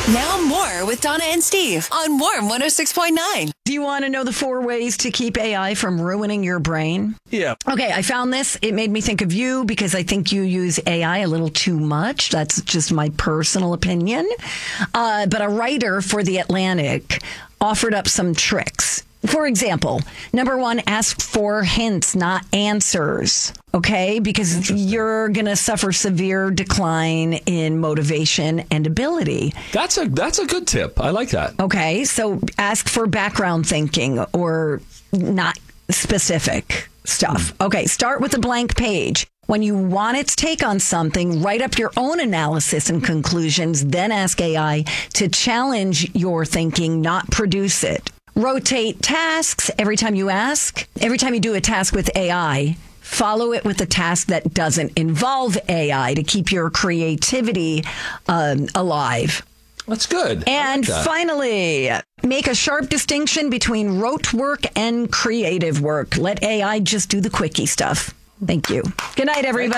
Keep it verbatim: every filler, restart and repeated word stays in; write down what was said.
Now more with Donna and Steve on Warm one oh six point nine. Do you want to know the four ways to keep A I from ruining your brain? Yeah. Okay, I found this. It made me think of you because I think you use A I a little too much. That's just my personal opinion. Uh, but a writer for The Atlantic offered up some tricks. For example, number one, ask for hints, not answers. Okay, because you're going to suffer severe decline in motivation and ability. That's a that's a good tip. I like that. Okay, so ask for background thinking or not specific stuff. Okay, start with a blank page. When you want its take on something, write up your own analysis and conclusions, then ask A I to challenge your thinking, not produce it. Rotate tasks every time you ask. Every time you do a task with A I, follow it with a task that doesn't involve A I to keep your creativity um, alive. That's good. And like that. finally, make a sharp distinction between rote work and creative work. Let A I just do the quickie stuff. Thank you. Good night, everybody.